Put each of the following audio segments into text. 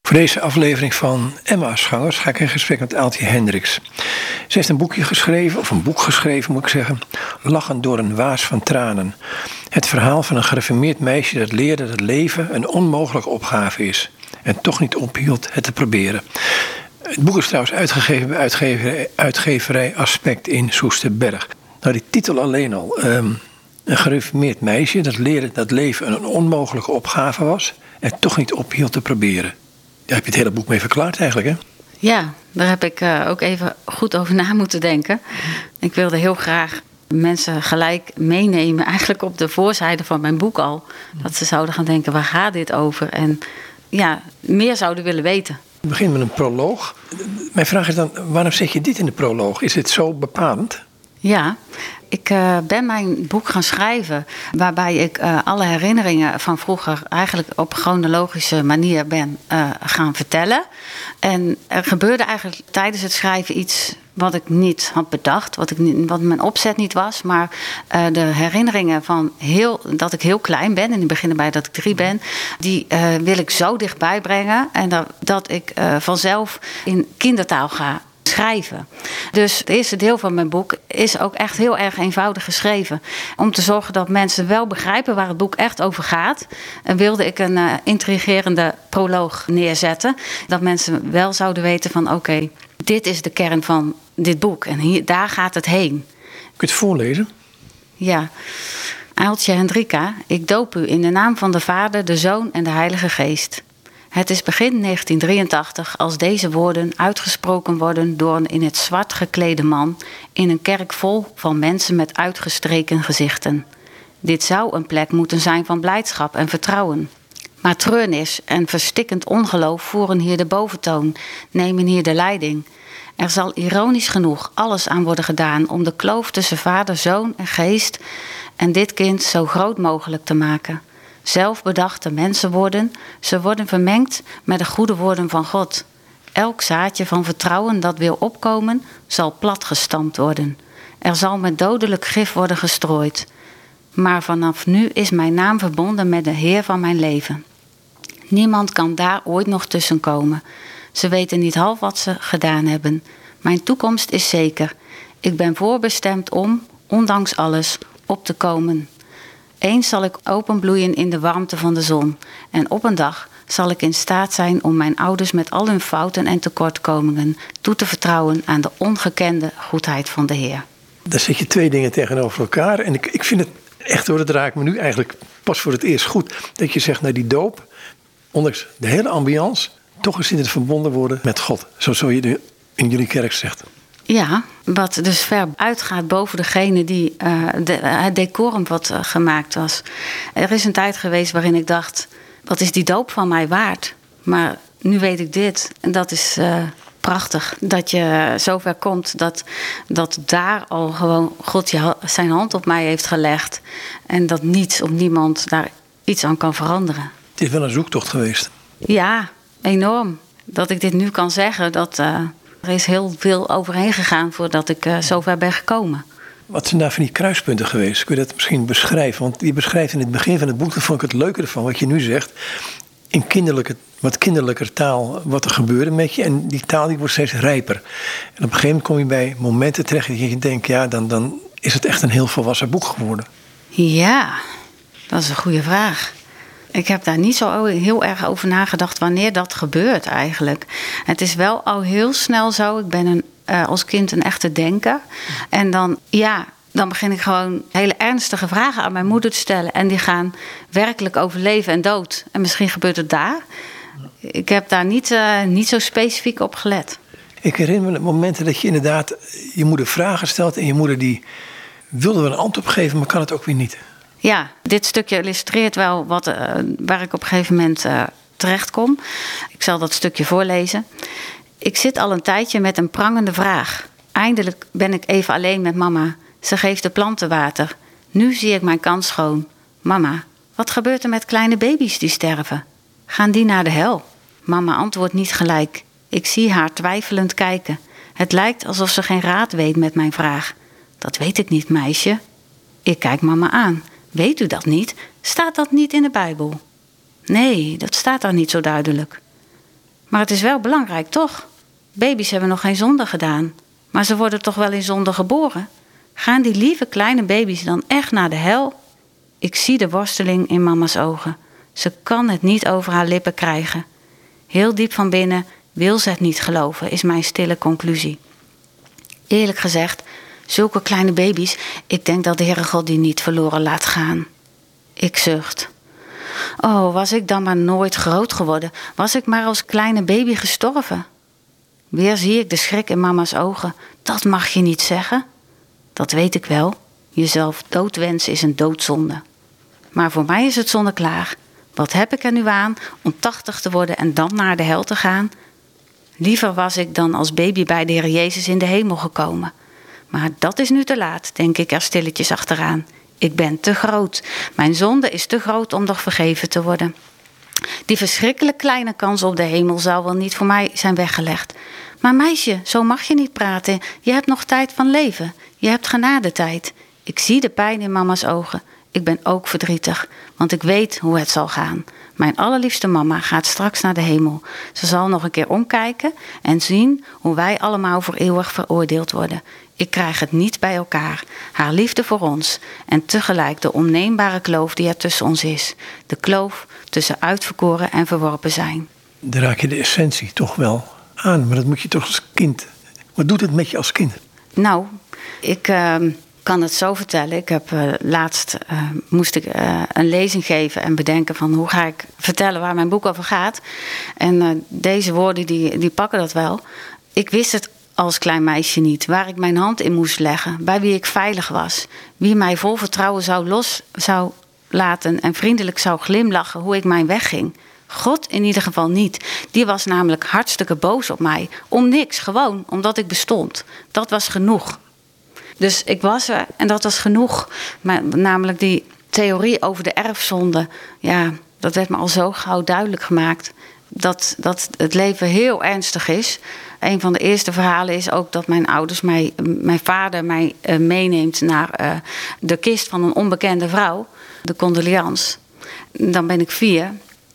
Voor deze aflevering van Emmausgangers ga ik in gesprek met Aaltje Hendricks. Ze heeft een boek geschreven moet ik zeggen. Lachend door een waas van tranen. Het verhaal van een gereformeerd meisje dat leerde dat het leven een onmogelijke opgave is. En toch niet ophield het te proberen. Het boek is trouwens uitgegeven bij uitgeverij Aspect in Soesterberg. Nou, die titel alleen al. Een gereformeerd meisje dat leerde dat leven een onmogelijke opgave was. En toch niet ophield te proberen. Daar heb je het hele boek mee verklaard eigenlijk, hè? Ja, daar heb ik ook even goed over na moeten denken. Ik wilde heel graag mensen gelijk meenemen, eigenlijk op de voorzijde van mijn boek al. Dat ze zouden gaan denken, waar gaat dit over? En ja, meer zouden willen weten. We beginnen met een proloog. Mijn vraag is dan, waarom zet je dit in de proloog? Is dit zo bepalend? Ja, ik ben mijn boek gaan schrijven waarbij ik alle herinneringen van vroeger eigenlijk op chronologische manier ben gaan vertellen. En er gebeurde eigenlijk tijdens het schrijven iets wat ik niet had bedacht, wat mijn opzet niet was. Maar de herinneringen van dat ik heel klein ben, en ik begin erbij dat ik 3 ben, die wil ik zo dichtbij brengen en dat ik vanzelf in kindertaal ga schrijven. Dus het eerste deel van mijn boek is ook echt heel erg eenvoudig geschreven. Om te zorgen dat mensen wel begrijpen waar het boek echt over gaat. En wilde ik een intrigerende proloog neerzetten. Dat mensen wel zouden weten van oké, dit is de kern van dit boek. En daar gaat het heen. Kun je het voorlezen? Ja. Aaltje Hendricka, ik doop u in de naam van de Vader, de Zoon en de Heilige Geest. Het is begin 1983 als deze woorden uitgesproken worden door een in het zwart geklede man in een kerk vol van mensen met uitgestreken gezichten. Dit zou een plek moeten zijn van blijdschap en vertrouwen. Maar treurnis en verstikkend ongeloof voeren hier de boventoon, nemen hier de leiding. Er zal ironisch genoeg alles aan worden gedaan om de kloof tussen Vader, Zoon en Geest en dit kind zo groot mogelijk te maken. Zelfbedachte mensenwoorden, ze worden vermengd met de goede woorden van God. Elk zaadje van vertrouwen dat wil opkomen, zal platgestampt worden. Er zal met dodelijk gif worden gestrooid. Maar vanaf nu is mijn naam verbonden met de Heer van mijn leven. Niemand kan daar ooit nog tussen komen. Ze weten niet half wat ze gedaan hebben. Mijn toekomst is zeker. Ik ben voorbestemd om, ondanks alles, op te komen. Eens zal ik openbloeien in de warmte van de zon. En op een dag zal ik in staat zijn om mijn ouders met al hun fouten en tekortkomingen toe te vertrouwen aan de ongekende goedheid van de Heer. Daar zet je 2 dingen tegenover elkaar. En ik vind het echt hoor, dat raakt me nu eigenlijk pas voor het eerst goed. Dat je zegt, nou die doop, ondanks de hele ambiance, toch is het verbonden worden met God. Zo je in jullie kerk zegt. Ja, wat dus ver uitgaat boven degene die het decorum wat gemaakt was. Er is een tijd geweest waarin ik dacht, wat is die doop van mij waard? Maar nu weet ik dit en dat is prachtig. Dat je zover komt dat daar al gewoon God zijn hand op mij heeft gelegd. En dat niets of niemand daar iets aan kan veranderen. Het is wel een zoektocht geweest. Ja, enorm. Dat ik dit nu kan zeggen, er is heel veel overheen gegaan voordat ik zover ben gekomen. Wat zijn daar van die kruispunten geweest? Kun je dat misschien beschrijven? Want je beschrijft in het begin van het boek, dat vond ik het leuke ervan, wat je nu zegt, in wat kinderlijker taal wat er gebeurde met je. En die taal die wordt steeds rijper. En op een gegeven moment kom je bij momenten terecht dat je denkt, ja, dan is het echt een heel volwassen boek geworden. Ja, dat is een goede vraag. Ik heb daar niet zo heel erg over nagedacht wanneer dat gebeurt eigenlijk. Het is wel al heel snel zo. Ik ben als kind een echte denker. En dan begin ik gewoon hele ernstige vragen aan mijn moeder te stellen. En die gaan werkelijk over leven en dood. En misschien gebeurt het daar. Ik heb daar niet zo specifiek op gelet. Ik herinner me de momenten dat je inderdaad je moeder vragen stelt. En je moeder die wilde wel een antwoord geven, maar kan het ook weer niet. Ja, dit stukje illustreert wel waar ik op een gegeven moment terecht kom. Ik zal dat stukje voorlezen. Ik zit al een tijdje met een prangende vraag. Eindelijk ben ik even alleen met mama. Ze geeft de planten water. Nu zie ik mijn kans schoon. Mama, wat gebeurt er met kleine baby's die sterven? Gaan die naar de hel? Mama antwoordt niet gelijk. Ik zie haar twijfelend kijken. Het lijkt alsof ze geen raad weet met mijn vraag. Dat weet ik niet, meisje. Ik kijk mama aan. Weet u dat niet? Staat dat niet in de Bijbel? Nee, dat staat daar niet zo duidelijk. Maar het is wel belangrijk, toch? Baby's hebben nog geen zonde gedaan. Maar ze worden toch wel in zonde geboren? Gaan die lieve kleine baby's dan echt naar de hel? Ik zie de worsteling in mama's ogen. Ze kan het niet over haar lippen krijgen. Heel diep van binnen wil ze het niet geloven, is mijn stille conclusie. Eerlijk gezegd, zulke kleine baby's, ik denk dat de Heere God die niet verloren laat gaan. Ik zucht. Oh, was ik dan maar nooit groot geworden? Was ik maar als kleine baby gestorven? Weer zie ik de schrik in mama's ogen. Dat mag je niet zeggen. Dat weet ik wel. Jezelf doodwensen is een doodzonde. Maar voor mij is het zonneklaar. Wat heb ik er nu aan om 80 te worden en dan naar de hel te gaan? Liever was ik dan als baby bij de Heer Jezus in de hemel gekomen. Maar dat is nu te laat, denk ik er stilletjes achteraan. Ik ben te groot. Mijn zonde is te groot om nog vergeven te worden. Die verschrikkelijk kleine kans op de hemel zou wel niet voor mij zijn weggelegd. Maar meisje, zo mag je niet praten. Je hebt nog tijd van leven. Je hebt genadetijd. Ik zie de pijn in mama's ogen. Ik ben ook verdrietig, want ik weet hoe het zal gaan. Mijn allerliefste mama gaat straks naar de hemel. Ze zal nog een keer omkijken en zien hoe wij allemaal voor eeuwig veroordeeld worden. Ik krijg het niet bij elkaar. Haar liefde voor ons en tegelijk de onneembare kloof die er tussen ons is. De kloof tussen uitverkoren en verworpen zijn. Dan raak je de essentie toch wel aan, maar dat moet je toch als kind. Wat doet het met je als kind? Nou, ik kan het zo vertellen. Ik heb laatst moest ik een lezing geven en bedenken van hoe ga ik vertellen waar mijn boek over gaat. En deze woorden die pakken dat wel. Ik wist het als klein meisje niet, waar ik mijn hand in moest leggen, bij wie ik veilig was, wie mij vol vertrouwen zou laten en vriendelijk zou glimlachen hoe ik mijn weg ging. God in ieder geval niet. Die was namelijk hartstikke boos op mij. Om niks, gewoon omdat ik bestond. Dat was genoeg. Dus ik was er en dat was genoeg. Maar namelijk die theorie over de erfzonde. Ja, dat werd me al zo gauw duidelijk gemaakt. Dat het leven heel ernstig is. Een van de eerste verhalen is ook dat mijn vader mij meeneemt naar de kist van een onbekende vrouw. De condoleance. Dan ben ik 4.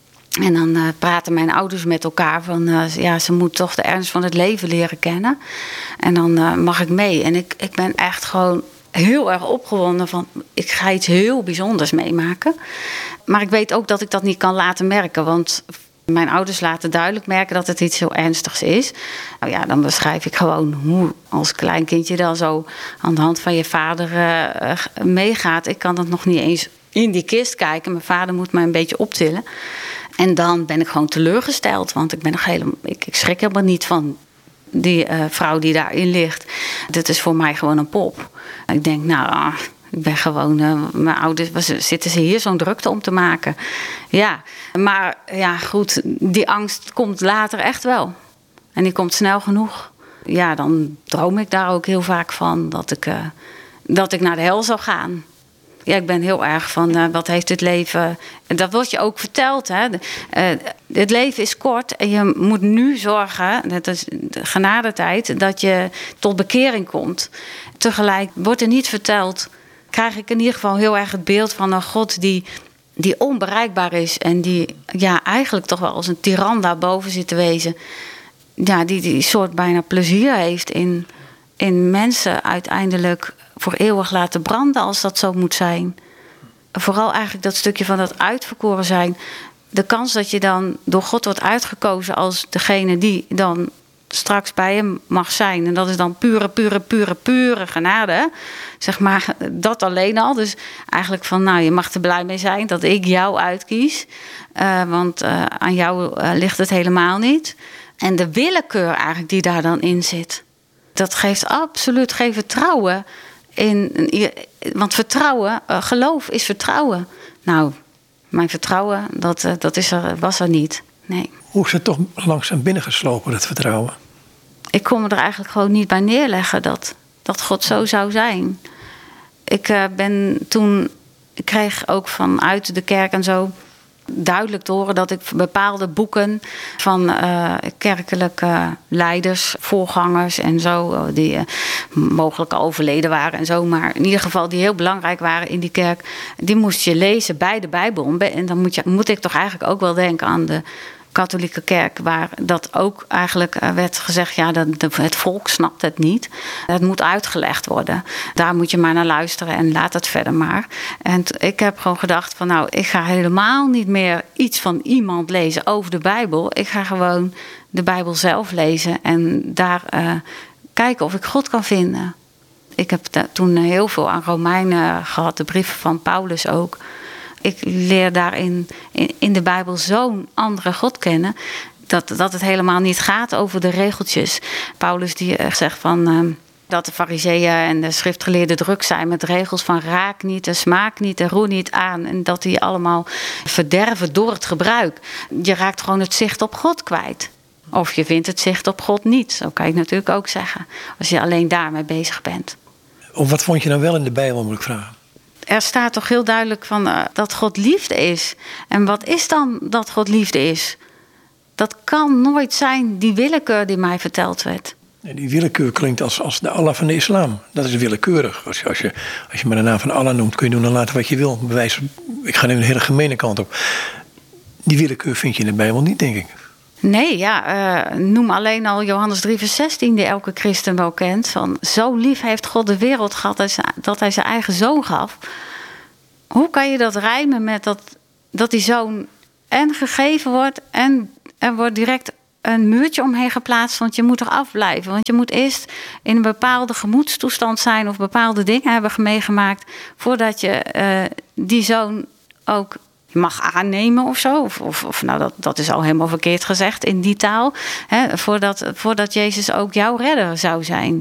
En dan praten mijn ouders met elkaar van ze moet toch de ernst van het leven leren kennen. En dan mag ik mee. En ik ben echt gewoon heel erg opgewonden van ik ga iets heel bijzonders meemaken. Maar ik weet ook dat ik dat niet kan laten merken, want mijn ouders laten duidelijk merken dat het iets heel ernstigs is. Nou ja, dan beschrijf ik gewoon hoe als kleinkindje dan zo aan de hand van je vader meegaat. Ik kan dat nog niet eens in die kist kijken. Mijn vader moet mij een beetje optillen. En dan ben ik gewoon teleurgesteld. Want ik schrik helemaal niet van die vrouw die daarin ligt. Dit is voor mij gewoon een pop. Ik denk, ik ben gewoon... mijn ouders, zitten ze hier zo'n drukte om te maken? Ja, maar ja, goed. Die angst komt later echt wel. En die komt snel genoeg. Ja, dan droom ik daar ook heel vaak van. Dat ik naar de hel zou gaan. Ja, ik ben heel erg van wat heeft het leven... Dat wordt je ook verteld. Hè? Het leven is kort en je moet nu zorgen... dat is de genadetijd, dat je tot bekering komt. Tegelijk wordt er niet verteld... krijg ik in ieder geval heel erg het beeld van een God die onbereikbaar is... en die eigenlijk toch wel als een tiran daarboven zit te wezen. Ja, die soort bijna plezier heeft in mensen uiteindelijk... voor eeuwig laten branden als dat zo moet zijn. Vooral eigenlijk dat stukje van dat uitverkoren zijn. De kans dat je dan door God wordt uitgekozen als degene die dan straks bij hem mag zijn. En dat is dan pure genade. Zeg maar, dat alleen al. Dus eigenlijk van, je mag er blij mee zijn dat ik jou uitkies. Want aan jou ligt het helemaal niet. En de willekeur eigenlijk die daar dan in zit. Dat geeft absoluut geen vertrouwen... want vertrouwen, geloof is vertrouwen. Nou, mijn vertrouwen, was er niet. Nee. Hoe is het toch langzaam binnengeslopen, dat vertrouwen? Ik kon me er eigenlijk gewoon niet bij neerleggen dat God zo zou zijn. Ik kreeg ook vanuit de kerk en zo... duidelijk te horen dat ik bepaalde boeken van kerkelijke leiders, voorgangers en zo, die mogelijk al overleden waren en zo, maar in ieder geval die heel belangrijk waren in die kerk, die moest je lezen bij de Bijbel. En dan moet ik toch eigenlijk ook wel denken aan de katholieke kerk, waar dat ook eigenlijk werd gezegd, ja, het volk snapt het niet. Het moet uitgelegd worden. Daar moet je maar naar luisteren en laat het verder maar. En ik heb gewoon gedacht van, nou, ik ga helemaal niet meer iets van iemand lezen over de Bijbel. Ik ga gewoon de Bijbel zelf lezen en daar kijken of ik God kan vinden. Ik heb toen heel veel aan Romeinen gehad, de brieven van Paulus ook. Ik leer daarin in de Bijbel zo'n andere God kennen, dat het helemaal niet gaat over de regeltjes. Paulus die zegt van dat de farizeeën en de schriftgeleerden druk zijn met regels van raak niet en smaak niet en roer niet aan. En dat die allemaal verderven door het gebruik. Je raakt gewoon het zicht op God kwijt. Of je vindt het zicht op God niet. Zo kan je het natuurlijk ook zeggen. Als je alleen daarmee bezig bent. Of wat vond je nou wel in de Bijbel, moet ik vragen? Er staat toch heel duidelijk van dat God liefde is. En wat is dan dat God liefde is? Dat kan nooit zijn die willekeur die mij verteld werd. Die willekeur klinkt als de Allah van de islam. Dat is willekeurig. Als je maar de naam van Allah noemt, kun je doen en laten wat je wil. Ik ga nu een hele gemene kant op. Die willekeur vind je in de Bijbel niet, denk ik. Nee, ja, noem alleen al Johannes 3 vers 16, die elke christen wel kent. Van, zo lief heeft God de wereld gehad dat hij zijn eigen zoon gaf. Hoe kan je dat rijmen met dat die zoon en gegeven wordt en er wordt direct een muurtje omheen geplaatst, want je moet er afblijven. Want je moet eerst in een bepaalde gemoedstoestand zijn of bepaalde dingen hebben meegemaakt voordat je die zoon ook mag aannemen of zo. Of nou, dat is al helemaal verkeerd gezegd in die taal. Hè, voordat Jezus ook jouw redder zou zijn.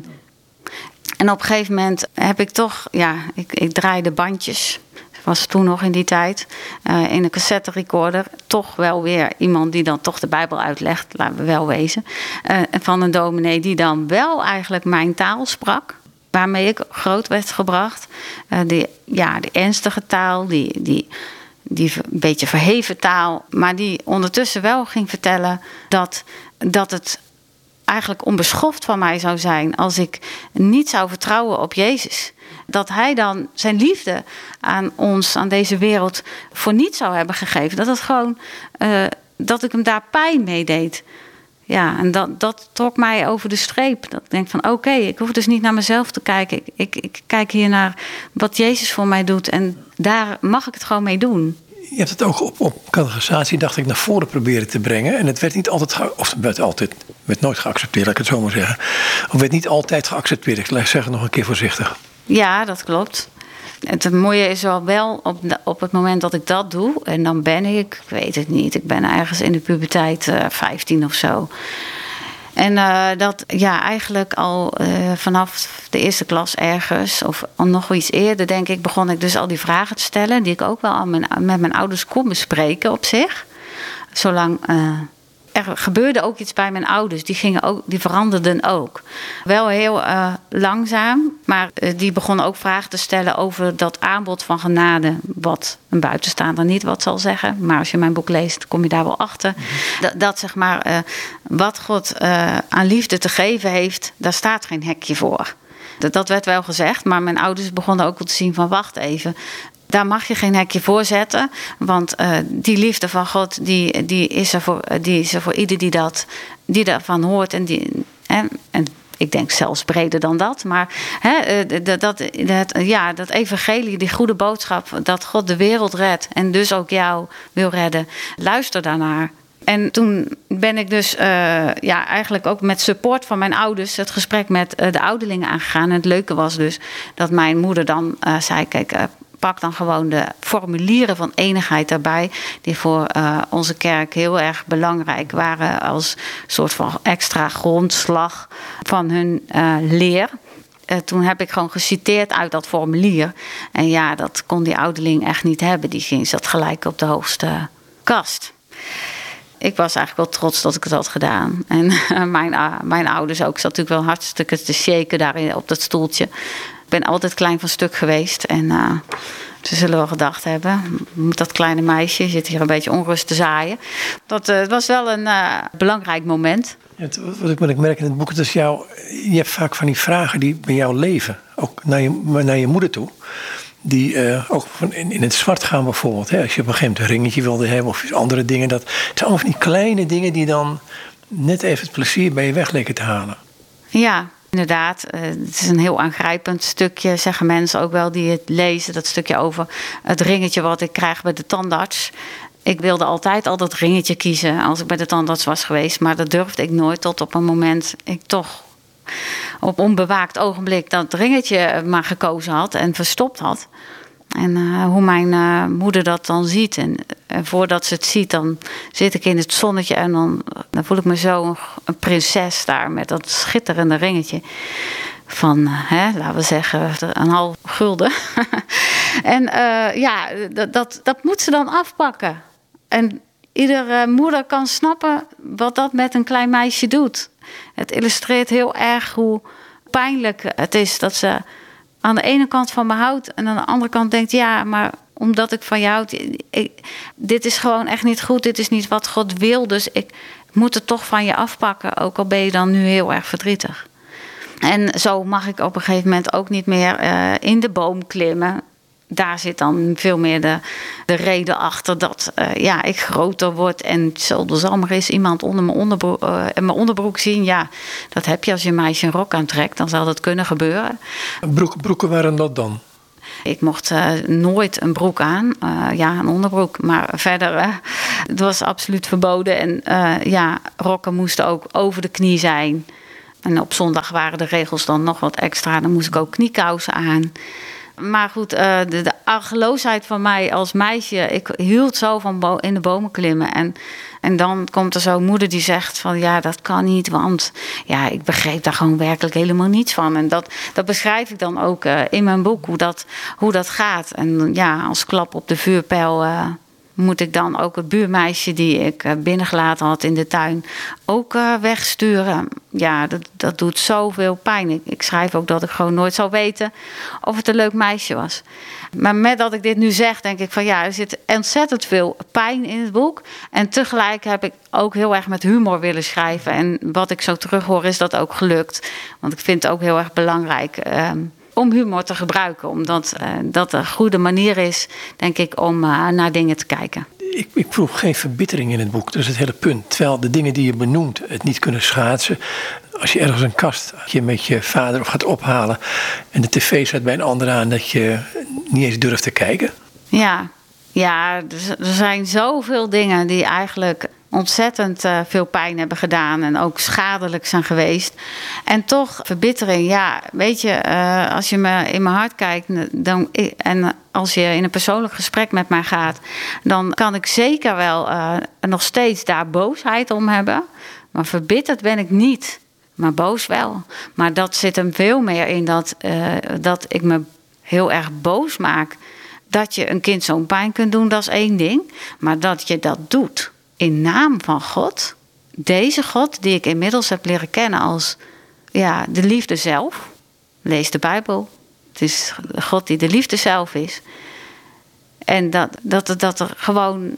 En op een gegeven moment heb ik toch, ja, ik draaide bandjes. Was toen nog in die tijd, in een cassette recorder, toch wel weer iemand die dan toch de Bijbel uitlegt, laten we wel wezen. Van een dominee die dan wel eigenlijk mijn taal sprak, waarmee ik groot werd gebracht. De ernstige taal, die een beetje verheven taal, maar die ondertussen wel ging vertellen dat het eigenlijk onbeschoft van mij zou zijn als ik niet zou vertrouwen op Jezus. Dat hij dan zijn liefde aan ons, aan deze wereld, voor niets zou hebben gegeven. Dat het gewoon, dat ik hem daar pijn mee deed. Ja, en dat trok mij over de streep. Dat ik denk van oké, ik hoef dus niet naar mezelf te kijken. Ik kijk hier naar wat Jezus voor mij doet en daar mag ik het gewoon mee doen. Je hebt het ook op catechisatie, dacht ik, naar voren proberen te brengen. En het werd niet altijd, werd nooit geaccepteerd, laat ik het zo maar zeggen. Of werd niet altijd geaccepteerd. Ik zeg het nog een keer voorzichtig. Ja, dat klopt. Het mooie is wel op het moment dat ik dat doe, en dan ben ik weet het niet, ik ben ergens in de puberteit 15 of zo. En dat eigenlijk al vanaf de eerste klas ergens, of al nog iets eerder, denk ik, begon ik dus al die vragen te stellen, die ik ook wel met mijn ouders kon bespreken op zich. Zolang er gebeurde ook iets bij mijn ouders, die veranderden ook. Wel heel langzaam, maar die begonnen ook vragen te stellen over dat aanbod van genade, wat een buitenstaander niet wat zal zeggen. Maar als je mijn boek leest, kom je daar wel achter. Dat zeg maar, wat God aan liefde te geven heeft, daar staat geen hekje voor. Dat werd wel gezegd, maar mijn ouders begonnen ook wel te zien van wacht even. Daar mag je geen hekje voor zetten. Want die liefde van God, die is er voor ieder die daarvan hoort. En ik denk zelfs breder dan dat. Maar dat evangelie, die goede boodschap, dat God de wereld redt en dus ook jou wil redden. Luister daarnaar. En toen ben ik dus eigenlijk ook met support van mijn ouders het gesprek met de ouderlingen aangegaan. En het leuke was dus dat mijn moeder dan zei, kijk, pak dan gewoon de formulieren van enigheid daarbij, die voor onze kerk heel erg belangrijk waren als soort van extra grondslag van hun leer. Toen heb ik gewoon geciteerd uit dat formulier. En ja, dat kon die ouderling echt niet hebben. Die zat gelijk op de hoogste kast. Ik was eigenlijk wel trots dat ik het had gedaan. En mijn ouders ook. Ik zat natuurlijk wel hartstikke te shaken daar op dat stoeltje. Ik ben altijd klein van stuk geweest. En ze zullen wel gedacht hebben, dat kleine meisje zit hier een beetje onrust te zaaien. Dat was wel een belangrijk moment. Wat ik merk in het boek, het is je hebt vaak van die vragen die bij jou leven. Ook naar je moeder toe. die ook in het zwart gaan bijvoorbeeld. Hè? Als je op een gegeven moment een ringetje wilde hebben of andere dingen. Het zijn allemaal van die kleine dingen die dan net even het plezier bij je weg leken te halen. Ja, inderdaad. Het is een heel aangrijpend stukje, zeggen mensen ook wel die het lezen. Dat stukje over het ringetje wat ik krijg bij de tandarts. Ik wilde altijd al dat ringetje kiezen als ik bij de tandarts was geweest. Maar dat durfde ik nooit tot op een moment ik toch op onbewaakt ogenblik dat ringetje maar gekozen had en verstopt had. En hoe mijn moeder dat dan ziet. En voordat ze het ziet, dan zit ik in het zonnetje en dan voel ik me zo een prinses daar met dat schitterende ringetje. Van, laten we zeggen, €1,5. En dat moet ze dan afpakken. En iedere moeder kan snappen wat dat met een klein meisje doet. Het illustreert heel erg hoe pijnlijk het is dat ze aan de ene kant van me houdt en aan de andere kant denkt, ja, maar omdat ik van je houd, dit is gewoon echt niet goed, dit is niet wat God wil, dus ik moet het toch van je afpakken, ook al ben je dan nu heel erg verdrietig. En zo mag ik op een gegeven moment ook niet meer in de boom klimmen. Daar zit dan veel meer de reden achter dat ik groter word. En er zal maar eens iemand onder mijn onderbroek zien. Ja, dat heb je als je een meisje een rok aantrekt. Dan zal dat kunnen gebeuren. Broeken waren dat dan? Ik mocht nooit een broek aan. Een onderbroek. Maar verder, het was absoluut verboden. En rokken moesten ook over de knie zijn. En op zondag waren de regels dan nog wat extra. Dan moest ik ook kniekousen aan. Maar goed, de argeloosheid van mij als meisje, ik hield zo van in de bomen klimmen. En dan komt er zo'n moeder die zegt van ja, dat kan niet, want ja, ik begreep daar gewoon werkelijk helemaal niets van. En dat beschrijf ik dan ook in mijn boek, hoe dat gaat. En ja, als klap op de vuurpijl moet ik dan ook het buurmeisje die ik binnengelaten had in de tuin ook wegsturen. Ja, dat doet zoveel pijn. Ik schrijf ook dat ik gewoon nooit zou weten of het een leuk meisje was. Maar met dat ik dit nu zeg, denk ik van ja, er zit ontzettend veel pijn in het boek. En tegelijk heb ik ook heel erg met humor willen schrijven. En wat ik zo terughoor is dat ook gelukt. Want ik vind het ook heel erg belangrijk om humor te gebruiken. Omdat dat een goede manier is, denk ik, om naar dingen te kijken. Ik proef geen verbittering in het boek. Dat is het hele punt. Terwijl de dingen die je benoemt het niet kunnen schaatsen. Als je ergens een kast je met je vader gaat ophalen en de tv staat bij een ander aan, dat je niet eens durft te kijken. Ja, er zijn zoveel dingen die eigenlijk ontzettend veel pijn hebben gedaan en ook schadelijk zijn geweest. En toch verbittering, ja, weet je, als je me in mijn hart kijkt en als je in een persoonlijk gesprek met mij gaat, dan kan ik zeker wel nog steeds daar boosheid om hebben. Maar verbitterd ben ik niet, maar boos wel. Maar dat zit hem veel meer in dat ik me heel erg boos maak. Dat je een kind zo'n pijn kunt doen, dat is één ding. Maar dat je dat doet in naam van God. Deze God die ik inmiddels heb leren kennen als de liefde zelf. Lees de Bijbel. Het is God die de liefde zelf is. En dat er gewoon...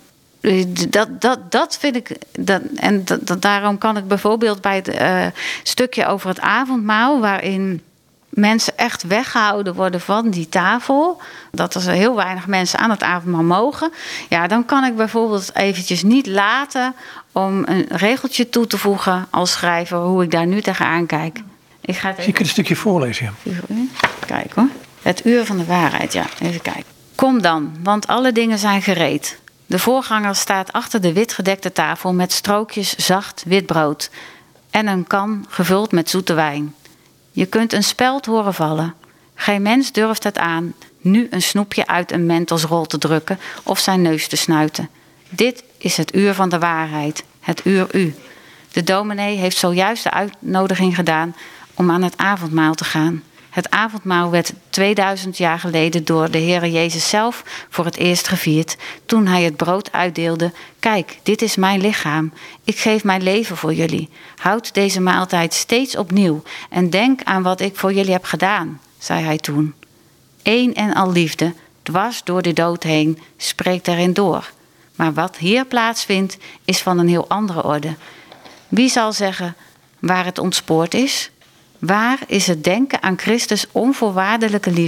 Dat vind ik... Daarom kan ik bijvoorbeeld bij het stukje over het avondmaal, waarin mensen echt weggehouden worden van die tafel, dat er heel weinig mensen aan het avondmaal mogen, ja, dan kan ik bijvoorbeeld eventjes niet laten om een regeltje toe te voegen als schrijver, hoe ik daar nu tegenaan kijk. Ik ga het even... Zie ik een stukje voorlezen? Kijk hoor. Het uur van de waarheid, ja. Even kijken. Kom dan, want alle dingen zijn gereed. De voorganger staat achter de wit gedekte tafel met strookjes zacht wit brood en een kan gevuld met zoete wijn. Je kunt een speld horen vallen. Geen mens durft het aan nu een snoepje uit een Mentosrol te drukken of zijn neus te snuiten. Dit is het uur van de waarheid, het uur U. De dominee heeft zojuist de uitnodiging gedaan om aan het avondmaal te gaan. Het avondmaal werd 2000 jaar geleden door de Heere Jezus zelf voor het eerst gevierd, toen hij het brood uitdeelde. Kijk, dit is mijn lichaam. Ik geef mijn leven voor jullie. Houd deze maaltijd steeds opnieuw en denk aan wat ik voor jullie heb gedaan, zei hij toen. Eén en al liefde, dwars door de dood heen, spreekt daarin door. Maar wat hier plaatsvindt, is van een heel andere orde. Wie zal zeggen waar het ontspoord is? Waar is het denken aan Christus' onvoorwaardelijke liefde,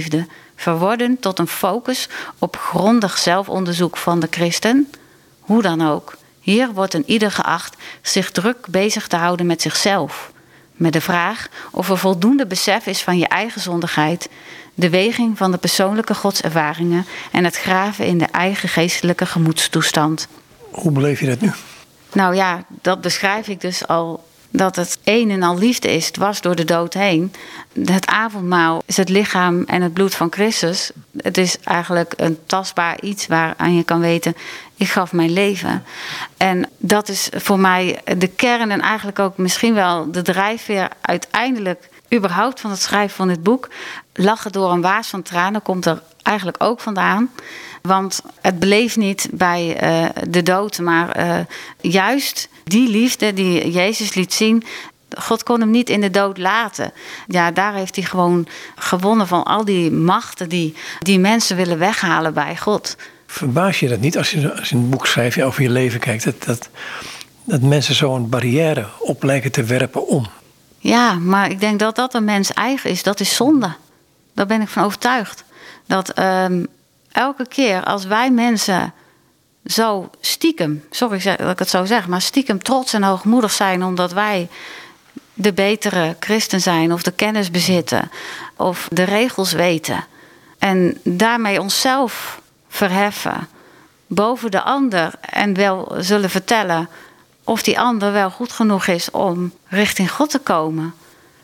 verworden tot een focus op grondig zelfonderzoek van de christen. Hoe dan ook, hier wordt een ieder geacht zich druk bezig te houden met zichzelf. Met de vraag of er voldoende besef is van je eigen zondigheid, de weging van de persoonlijke godservaringen en het graven in de eigen geestelijke gemoedstoestand. Hoe beleef je dat nu? Nou ja, dat beschrijf ik dus al, dat het een en al liefde is, dwars door de dood heen. Het avondmaal is het lichaam en het bloed van Christus. Het is eigenlijk een tastbaar iets waaraan je kan weten, ik gaf mijn leven. En dat is voor mij de kern en eigenlijk ook misschien wel de drijfveer uiteindelijk überhaupt van het schrijven van dit boek. Lachen door een waas van tranen komt er eigenlijk ook vandaan. Want het bleef niet bij de dood, maar juist die liefde die Jezus liet zien, God kon hem niet in de dood laten. Ja, daar heeft hij gewoon gewonnen van al die machten die mensen willen weghalen bij God. Verbaas je dat niet als je een boek schrijft en over je leven kijkt, dat mensen zo'n barrière op lijken te werpen om? Ja, maar ik denk dat dat een mens eigen is. Dat is zonde. Daar ben ik van overtuigd. Dat elke keer als wij mensen zo stiekem, sorry dat ik het zo zeg, maar stiekem trots en hoogmoedig zijn omdat wij de betere christen zijn of de kennis bezitten of de regels weten en daarmee onszelf verheffen boven de ander en wel zullen vertellen of die ander wel goed genoeg is om richting God te komen.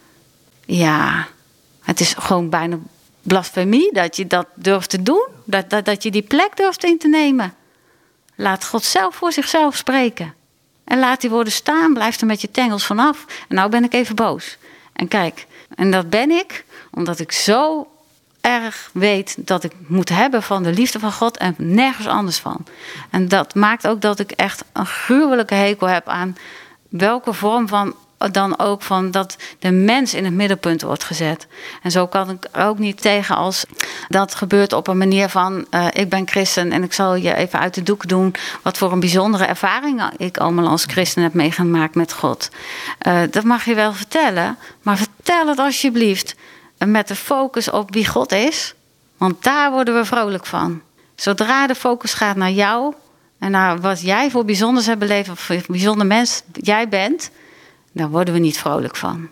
Ja, het is gewoon bijna blasfemie dat je dat durft te doen. Dat je die plek durft in te nemen. Laat God zelf voor zichzelf spreken. En laat die woorden staan, blijf er met je tengels vanaf. En nou ben ik even boos. En kijk, en dat ben ik omdat ik zo erg weet dat ik moet hebben van de liefde van God en nergens anders van. En dat maakt ook dat ik echt een gruwelijke hekel heb aan welke vorm van dan ook van dat de mens in het middelpunt wordt gezet. En zo kan ik er ook niet tegen als dat gebeurt op een manier van ik ben christen en ik zal je even uit de doek doen wat voor een bijzondere ervaring ik allemaal als christen heb meegemaakt met God. Dat mag je wel vertellen, maar vertel het alsjeblieft met de focus op wie God is, want daar worden we vrolijk van. Zodra de focus gaat naar jou en naar wat jij voor bijzonders hebt beleefd of voor bijzonder mens jij bent, daar worden we niet vrolijk van.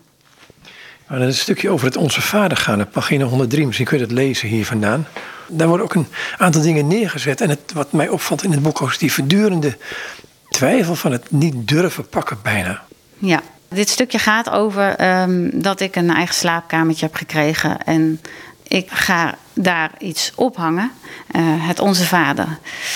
Nou, dat is een stukje over het Onze Vader gaan, op pagina 103. Misschien kun je dat lezen hier vandaan. Daar worden ook een aantal dingen neergezet. En wat mij opvalt in het boek is die voortdurende twijfel van het niet durven pakken bijna. Ja, dit stukje gaat over dat ik een eigen slaapkamertje heb gekregen. En ik ga daar iets ophangen. Het Onze Vader.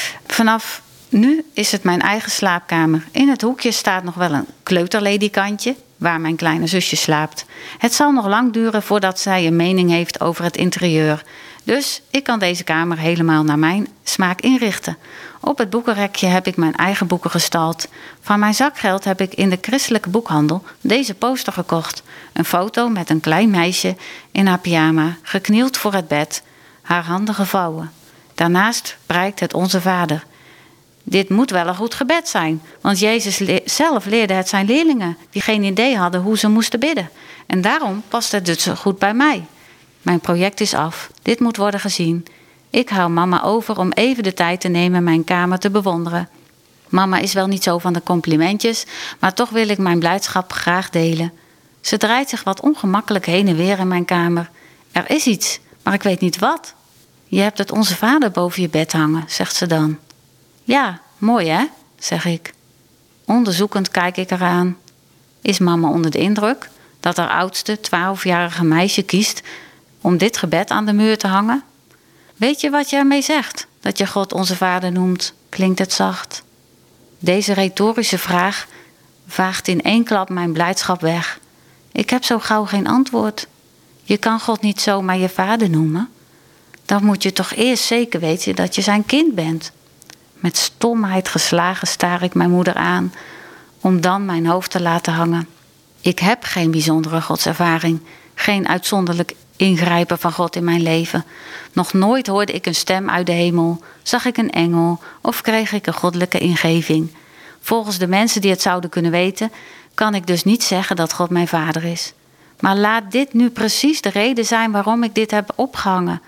Vanaf nu is het mijn eigen slaapkamer. In het hoekje staat nog wel een kleuterledikantje waar mijn kleine zusje slaapt. Het zal nog lang duren voordat zij een mening heeft over het interieur. Dus ik kan deze kamer helemaal naar mijn smaak inrichten. Op het boekenrekje heb ik mijn eigen boeken gestald. Van mijn zakgeld heb ik in de christelijke boekhandel deze poster gekocht. Een foto met een klein meisje in haar pyjama, geknield voor het bed, haar handen gevouwen. Daarnaast prijkt het Onze Vader. Dit moet wel een goed gebed zijn, want Jezus zelf leerde het zijn leerlingen die geen idee hadden hoe ze moesten bidden. En daarom past het dus zo goed bij mij. Mijn project is af. Dit moet worden gezien. Ik hou mama over om even de tijd te nemen mijn kamer te bewonderen. Mama is wel niet zo van de complimentjes, maar toch wil ik mijn blijdschap graag delen. Ze draait zich wat ongemakkelijk heen en weer in mijn kamer. Er is iets, maar ik weet niet wat. Je hebt het Onze Vader boven je bed hangen, zegt ze dan. Ja, mooi hè, zeg ik. Onderzoekend kijk ik eraan. Is mama onder de indruk dat haar oudste 12-jarige meisje kiest om dit gebed aan de muur te hangen? Weet je wat je ermee zegt, dat je God Onze Vader noemt, klinkt het zacht. Deze retorische vraag vaagt in één klap mijn blijdschap weg. Ik heb zo gauw geen antwoord. Je kan God niet zomaar je vader noemen. Dan moet je toch eerst zeker weten dat je zijn kind bent. Met stomheid geslagen staar ik mijn moeder aan, om dan mijn hoofd te laten hangen. Ik heb geen bijzondere godservaring, geen uitzonderlijk ingrijpen van God in mijn leven. Nog nooit hoorde ik een stem uit de hemel, zag ik een engel of kreeg ik een goddelijke ingeving. Volgens de mensen die het zouden kunnen weten, kan ik dus niet zeggen dat God mijn vader is. Maar laat dit nu precies de reden zijn waarom ik dit heb opgehangen.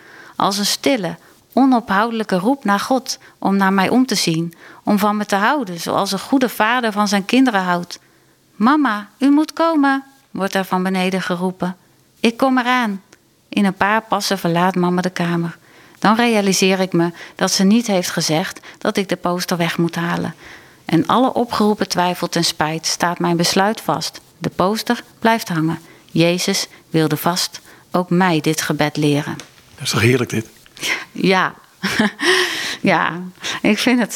als een stille, onophoudelijke roep naar God om naar mij om te zien, om van me te houden, zoals een goede vader van zijn kinderen houdt. Mama, u moet komen, wordt er van beneden geroepen. Ik kom eraan. In een paar passen verlaat mama de kamer. Dan realiseer ik me dat ze niet heeft gezegd dat ik de poster weg moet halen. En alle opgeroepen twijfel ten spijt staat mijn besluit vast. De poster blijft hangen. Jezus wilde vast ook mij dit gebed leren. Dat is toch heerlijk dit? Ja, ja, ik vind het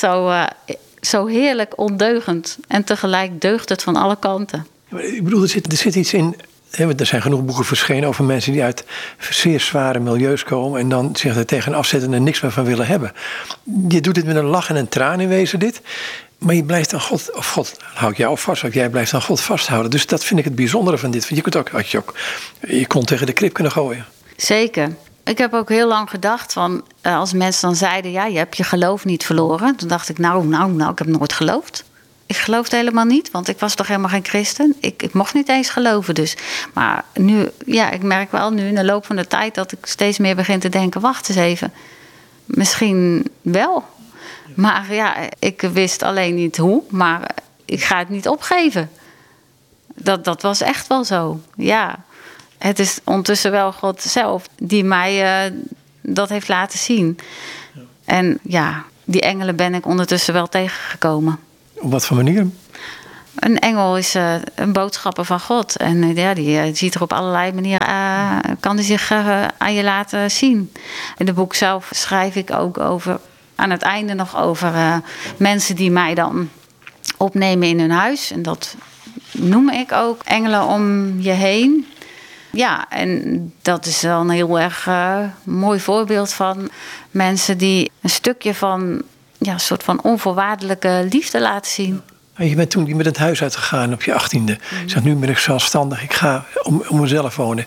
zo heerlijk ondeugend. En tegelijk deugt het van alle kanten. Ik bedoel, er zit iets in. Er zijn genoeg boeken verschenen over mensen die uit zeer zware milieus komen en dan zich er tegen afzetten en niks meer van willen hebben. Je doet dit met een lach en een traan in wezen dit. Maar je blijft aan God, of God houdt jou vast, of jij blijft aan God vasthouden. Dus dat vind ik het bijzondere van dit. Want je kunt ook, had je ook je kont tegen de krip kunnen gooien. Zeker. Ik heb ook heel lang gedacht van, als mensen dan zeiden, ja, je hebt je geloof niet verloren. Toen dacht ik, nou, ik heb nooit geloofd. Ik geloofde helemaal niet, want ik was toch helemaal geen christen. Ik mocht niet eens geloven dus. Maar nu, ja, ik merk wel nu in de loop van de tijd dat ik steeds meer begin te denken, wacht eens even. Misschien wel. Maar ja, ik wist alleen niet hoe, maar ik ga het niet opgeven. Dat was echt wel zo, ja. Het is ondertussen wel God zelf die mij dat heeft laten zien. Ja. En ja, die engelen ben ik ondertussen wel tegengekomen. Op wat voor manier? Een engel is een boodschapper van God. En ja, die ziet er op allerlei manieren, kan die zich aan je laten zien. In het boek zelf schrijf ik ook over, aan het einde nog over mensen die mij dan opnemen in hun huis. En dat noem ik ook engelen om je heen. Ja, en dat is wel een heel erg mooi voorbeeld van mensen die een stukje van, ja, een soort van onvoorwaardelijke liefde laten zien. Je bent toen met het huis uitgegaan op je 18e. Je zegt, nu ben ik zelfstandig, ik ga om mezelf wonen.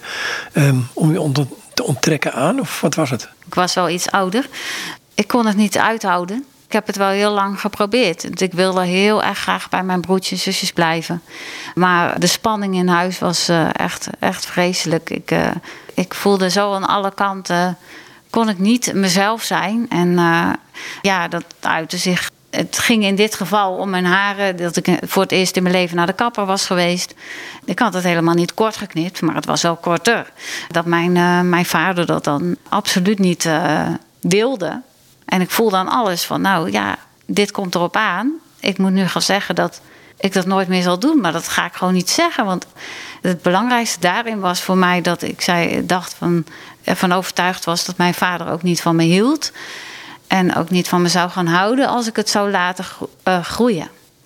Om je te onttrekken aan, of wat was het? Ik was wel iets ouder. Ik kon het niet uithouden. Ik heb het wel heel lang geprobeerd. Ik wilde heel erg graag bij mijn broertjes en zusjes blijven. Maar de spanning in huis was echt vreselijk. Ik voelde zo aan alle kanten, kon ik niet mezelf zijn. En ja, dat uitte zich. Het ging in dit geval om mijn haren. Dat ik voor het eerst in mijn leven naar de kapper was geweest. Ik had het helemaal niet kort geknipt, maar het was wel korter. Dat mijn vader dat dan absoluut niet wilde. En ik voelde aan alles van, nou ja, dit komt erop aan. Ik moet nu gaan zeggen dat ik dat nooit meer zal doen. Maar dat ga ik gewoon niet zeggen. Want het belangrijkste daarin was voor mij dat ik ervan overtuigd was dat mijn vader ook niet van me hield. En ook niet van me zou gaan houden als ik het zou laten groeien.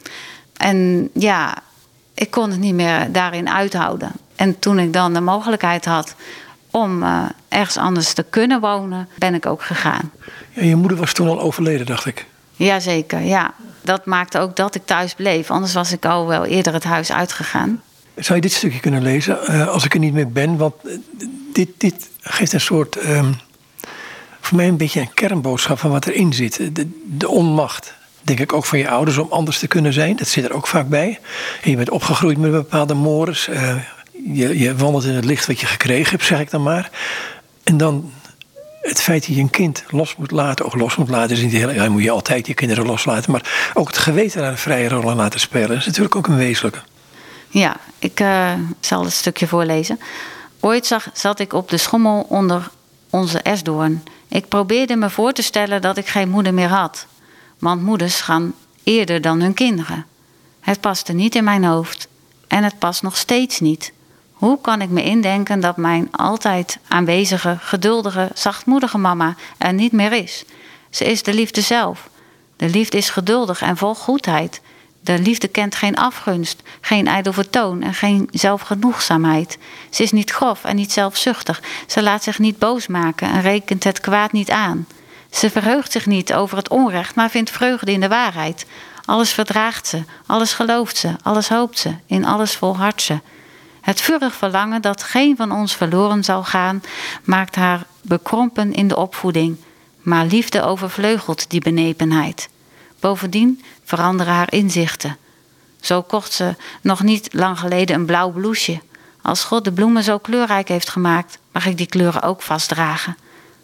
En ja, ik kon het niet meer daarin uithouden. En toen ik dan de mogelijkheid had om ergens anders te kunnen wonen, ben ik ook gegaan. Ja, je moeder was toen al overleden, dacht ik. Jazeker, ja. Dat maakte ook dat ik thuis bleef. Anders was ik al wel eerder het huis uitgegaan. Zou je dit stukje kunnen lezen, als ik er niet meer ben? Want dit geeft een soort, voor mij een beetje een kernboodschap van wat erin zit. De onmacht, denk ik ook van je ouders, om anders te kunnen zijn. Dat zit er ook vaak bij. En je bent opgegroeid met een bepaalde mores. Je wandelt in het licht wat je gekregen hebt, zeg ik dan maar. En dan het feit dat je een kind los moet laten, is niet heel. Ja, moet je altijd je kinderen loslaten. Maar ook het geweten daar een vrije rol aan laten spelen, dat is natuurlijk ook een wezenlijke. Ja, ik zal het stukje voorlezen. Ooit zat ik op de schommel onder onze esdoorn. Ik probeerde me voor te stellen dat ik geen moeder meer had. Want moeders gaan eerder dan hun kinderen. Het paste niet in mijn hoofd. En het past nog steeds niet. Hoe kan ik me indenken dat mijn altijd aanwezige, geduldige, zachtmoedige mama er niet meer is? Ze is de liefde zelf. De liefde is geduldig en vol goedheid. De liefde kent geen afgunst, geen ijdel vertoon en geen zelfgenoegzaamheid. Ze is niet grof en niet zelfzuchtig. Ze laat zich niet boos maken en rekent het kwaad niet aan. Ze verheugt zich niet over het onrecht, maar vindt vreugde in de waarheid. Alles verdraagt ze, alles gelooft ze, alles hoopt ze, in alles volhardt ze. Het vurig verlangen dat geen van ons verloren zal gaan, maakt haar bekrompen in de opvoeding. Maar liefde overvleugelt die benepenheid. Bovendien veranderen haar inzichten. Zo kocht ze nog niet lang geleden een blauw blouseje. Als God de bloemen zo kleurrijk heeft gemaakt, mag ik die kleuren ook vastdragen.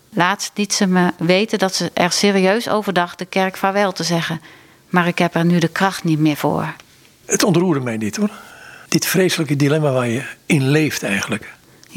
Laatst liet ze me weten dat ze er serieus over dacht de kerk vaarwel te zeggen. Maar ik heb er nu de kracht niet meer voor. Het ontroerde mij dit hoor. Dit vreselijke dilemma waar je in leeft eigenlijk.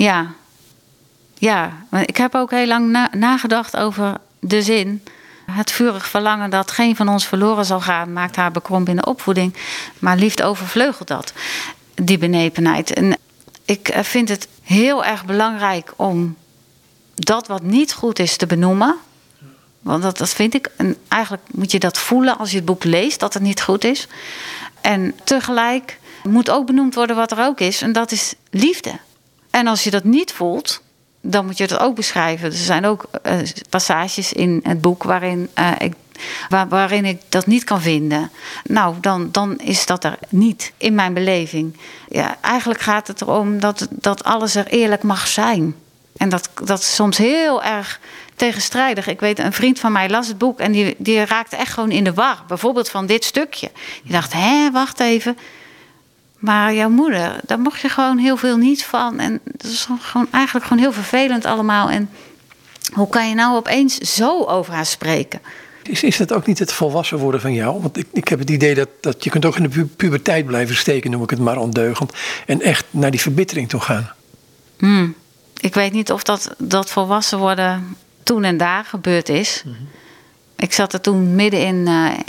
Ja, maar ik heb ook heel lang nagedacht over de zin. Het vurig verlangen dat geen van ons verloren zal gaan, maakt haar bekrompen in de opvoeding. Maar liefde overvleugelt dat, die benepenheid. En ik vind het heel erg belangrijk om dat wat niet goed is te benoemen. Want dat vind ik. En eigenlijk moet je dat voelen als je het boek leest, dat het niet goed is. En tegelijk moet ook benoemd worden wat er ook is. En dat is liefde. En als je dat niet voelt, dan moet je dat ook beschrijven. Er zijn ook passages in het boek waarin ik dat niet kan vinden. Nou, dan is dat er niet in mijn beleving. Ja, eigenlijk gaat het erom dat alles er eerlijk mag zijn. En dat is soms heel erg tegenstrijdig. Ik weet, een vriend van mij las het boek en die raakte echt gewoon in de war. Bijvoorbeeld van dit stukje. Die dacht, wacht even. Maar jouw moeder, daar mocht je gewoon heel veel niet van. En dat is eigenlijk gewoon heel vervelend allemaal. En hoe kan je nou opeens zo over haar spreken? Is dat ook niet het volwassen worden van jou? Want ik heb het idee dat je kunt ook in de puberteit blijven steken, noem ik het maar ondeugend. En echt naar die verbittering toe gaan. Ik weet niet of dat volwassen worden toen en daar gebeurd is. Mm-hmm. Ik zat er toen middenin.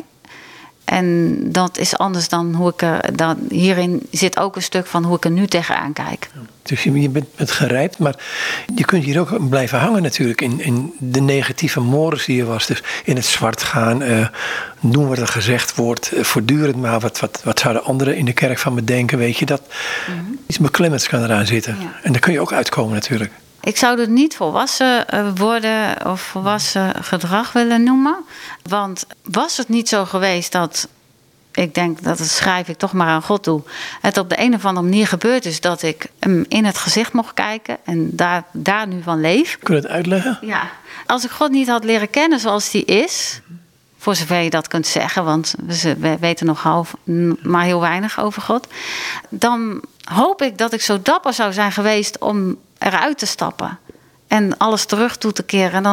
En dat is anders dan hoe ik hierin zit ook een stuk van hoe ik er nu tegenaan kijk. Dus je bent gerijpt, maar je kunt hier ook blijven hangen natuurlijk in de negatieve mores die er was. Dus in het zwart gaan, doen wat er gezegd wordt, voortdurend maar wat zouden anderen in de kerk van me denken, weet je, dat iets beklemmends kan eraan zitten. Ja. En daar kun je ook uitkomen natuurlijk. Ik zou het niet volwassen worden of volwassen gedrag willen noemen. Want was het niet zo geweest dat, ik denk dat schrijf ik toch maar aan God toe, het op de een of andere manier gebeurd is dat ik hem in het gezicht mocht kijken en daar nu van leef. Kun je het uitleggen? Ja. Als ik God niet had leren kennen zoals die is, voor zover je dat kunt zeggen, want we weten nog maar heel weinig over God, dan hoop ik dat ik zo dapper zou zijn geweest om eruit te stappen en alles terug toe te keren. En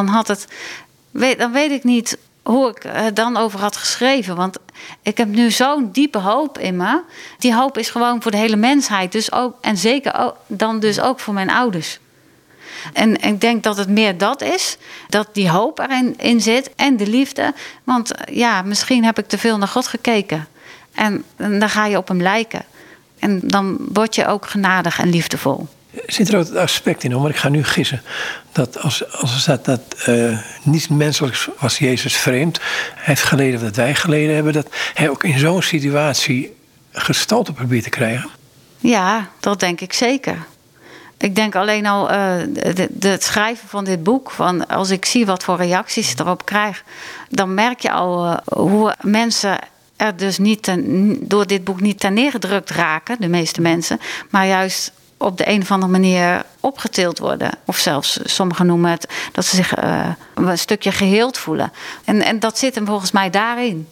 dan weet ik niet hoe ik het dan over had geschreven. Want ik heb nu zo'n diepe hoop in me. Die hoop is gewoon voor de hele mensheid. Dus ook, en zeker ook, dan dus ook voor mijn ouders. En ik denk dat het meer dat is. Dat die hoop erin zit. En de liefde. Want ja, misschien heb ik te veel naar God gekeken. En dan ga je op hem lijken. En dan word je ook genadig en liefdevol. Zit er ook het aspect in, maar ik ga nu gissen. Dat als er staat dat niets menselijks was Jezus vreemd. Hij heeft geleden wat wij geleden hebben. Dat hij ook in zo'n situatie gestalte probeert te krijgen. Ja, dat denk ik zeker. Ik denk alleen al het schrijven van dit boek. Van als ik zie wat voor reacties ik erop krijg. Dan merk je al hoe mensen er dus door dit boek niet ter neergedrukt raken. De meeste mensen. Maar juist op de een of andere manier opgetild worden. Of zelfs, sommigen noemen het, dat ze zich een stukje geheeld voelen. En dat zit hem volgens mij daarin.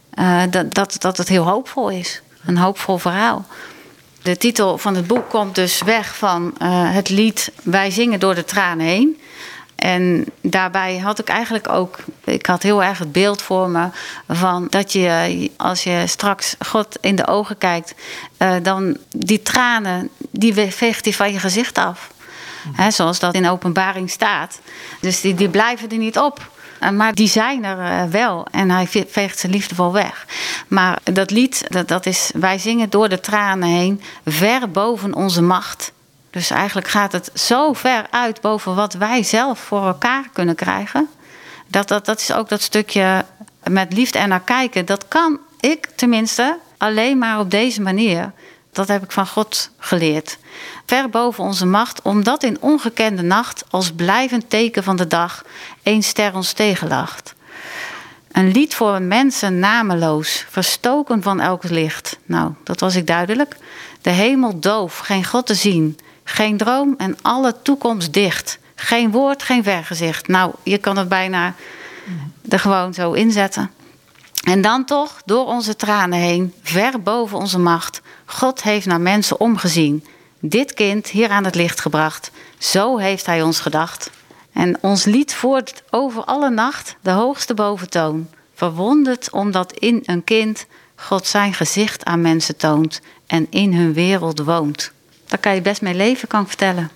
Dat het heel hoopvol is. Een hoopvol verhaal. De titel van het boek komt dus weg van het lied Wij zingen door de tranen heen. En daarbij had ik eigenlijk ook, ik had heel erg het beeld voor me van dat je, als je straks God in de ogen kijkt, dan die tranen, die veegt hij van je gezicht af. Zoals dat in Openbaring staat. Dus die blijven er niet op. Maar die zijn er wel. En hij veegt ze liefdevol weg. Maar dat lied, dat is Wij zingen door de tranen heen, ver boven onze macht. Dus eigenlijk gaat het zo ver uit boven wat wij zelf voor elkaar kunnen krijgen. Dat is ook dat stukje met liefde en naar kijken. Dat kan ik tenminste alleen maar op deze manier. Dat heb ik van God geleerd. Ver boven onze macht, omdat in ongekende nacht als blijvend teken van de dag 1 ster ons tegenlacht. Een lied voor mensen nameloos, verstoken van elk licht. Nou, dat was ik duidelijk. De hemel doof, geen God te zien. Geen droom en alle toekomst dicht. Geen woord, geen vergezicht. Nou, je kan het bijna er gewoon zo inzetten. En dan toch, door onze tranen heen, ver boven onze macht. God heeft naar mensen omgezien. Dit kind hier aan het licht gebracht. Zo heeft hij ons gedacht. En ons lied voert over alle nacht de hoogste boventoon. Verwonderd omdat in een kind God zijn gezicht aan mensen toont en in hun wereld woont. Daar kan je best mee leven, kan ik vertellen.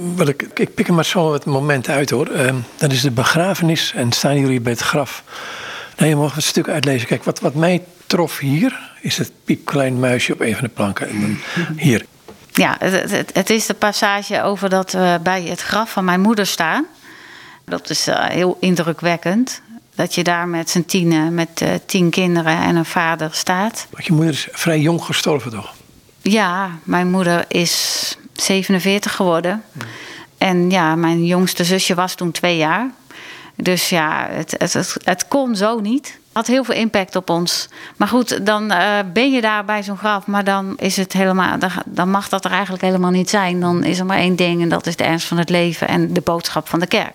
Ik pik er maar zo het moment uit hoor. Dat is de begrafenis en staan jullie bij het graf. Nou, je mag het stuk uitlezen. Kijk, wat mij trof hier is het piepklein muisje op een van de planken. En dan hier. Ja, het is de passage over dat we bij het graf van mijn moeder staan. Dat is heel indrukwekkend. Dat je daar met z'n tienen, met 10 kinderen en een vader staat. Want je moeder is vrij jong gestorven toch? Ja, mijn moeder is 47 geworden. En ja, mijn jongste zusje was toen 2 jaar. Dus ja, het kon zo niet. Had heel veel impact op ons. Maar goed, dan ben je daar bij zo'n graf. Maar dan is het helemaal, dan mag dat er eigenlijk helemaal niet zijn. Dan is er maar 1 ding en dat is de ernst van het leven en de boodschap van de kerk.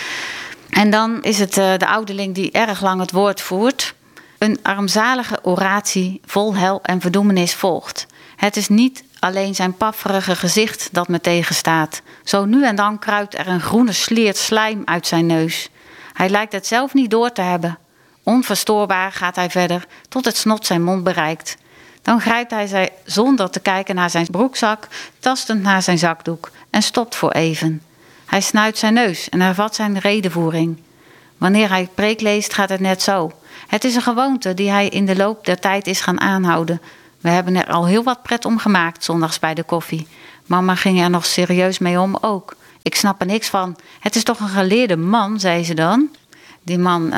En dan is het de ouderling die erg lang het woord voert. Een armzalige oratie vol hel en verdoemenis volgt. Het is niet alleen zijn pafferige gezicht dat me tegenstaat. Zo nu en dan kruipt er een groene sliert slijm uit zijn neus. Hij lijkt het zelf niet door te hebben. Onverstoorbaar gaat hij verder tot het snot zijn mond bereikt. Dan grijpt hij zonder te kijken naar zijn broekzak, tastend naar zijn zakdoek en stopt voor even. Hij snuit zijn neus en hervat zijn redevoering. Wanneer hij preek leest gaat het net zo. Het is een gewoonte die hij in de loop der tijd is gaan aanhouden. We hebben er al heel wat pret om gemaakt zondags bij de koffie. Mama ging er nog serieus mee om ook. Ik snap er niks van. Het is toch een geleerde man, zei ze dan. Die man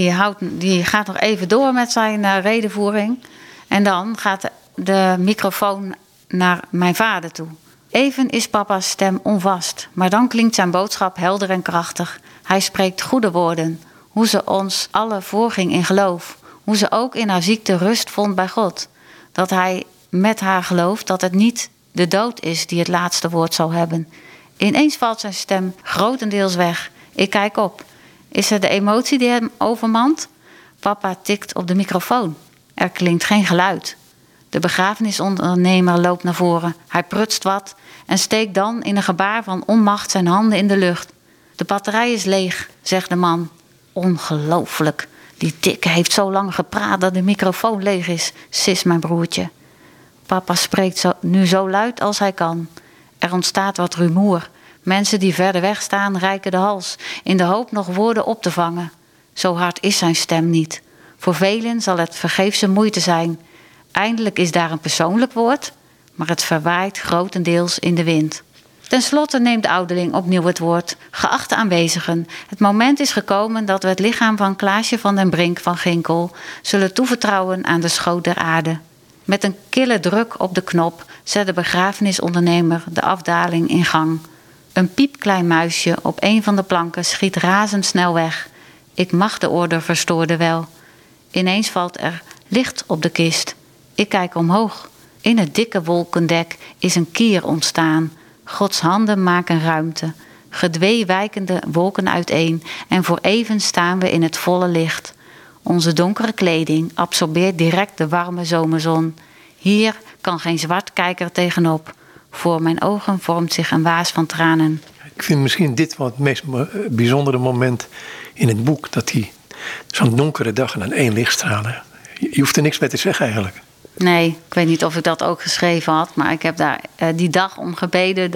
die gaat nog even door met zijn redevoering. En dan gaat de microfoon naar mijn vader toe. Even is papa's stem onvast, maar dan klinkt zijn boodschap helder en krachtig. Hij spreekt goede woorden, hoe ze ons alle voorging in geloof. Hoe ze ook in haar ziekte rust vond bij God. Dat hij met haar gelooft dat het niet de dood is die het laatste woord zal hebben. Ineens valt zijn stem grotendeels weg. Ik kijk op. Is het de emotie die hem overmand? Papa tikt op de microfoon. Er klinkt geen geluid. De begrafenisondernemer loopt naar voren. Hij prutst wat en steekt dan in een gebaar van onmacht zijn handen in de lucht. De batterij is leeg, zegt de man. Ongelooflijk. Die dikke heeft zo lang gepraat dat de microfoon leeg is, sist mijn broertje. Papa spreekt nu zo luid als hij kan. Er ontstaat wat rumoer. Mensen die verder weg staan reiken de hals, in de hoop nog woorden op te vangen. Zo hard is zijn stem niet. Voor velen zal het vergeefse moeite zijn. Eindelijk is daar een persoonlijk woord, maar het verwaait grotendeels in de wind. Ten slotte neemt de ouderling opnieuw het woord. Geachte aanwezigen, het moment is gekomen dat we het lichaam van Klaasje van den Brink van Ginkel zullen toevertrouwen aan de schoot der aarde. Met een kille druk op de knop zet de begrafenisondernemer de afdaling in gang. Een piepklein muisje op een van de planken schiet razendsnel weg. Ik mag de orde verstoorden wel. Ineens valt er licht op de kist. Ik kijk omhoog. In het dikke wolkendek is een kier ontstaan. Gods handen maken ruimte. Gedwee wijken de wolken uiteen en voor even staan we in het volle licht. Onze donkere kleding absorbeert direct de warme zomerzon. Hier kan geen zwartkijker tegenop. Voor mijn ogen vormt zich een waas van tranen. Ik vind misschien dit wel het meest bijzondere moment in het boek. Dat hij zo'n donkere dag en aan 1 licht stralen. Je hoeft er niks mee te zeggen eigenlijk. Nee, ik weet niet of ik dat ook geschreven had. Maar ik heb daar die dag om gebeden